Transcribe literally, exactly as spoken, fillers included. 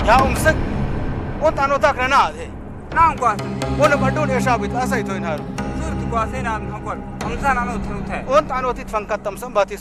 يا أمسك وأنت أنا تاكل نادي نعم قاس وأنا بدون إيش أبيت أسيتو ينهار زرت قاسين عن هقول أمسان أنا وتروته وأنت أنا وتيت فنكتم سنباتي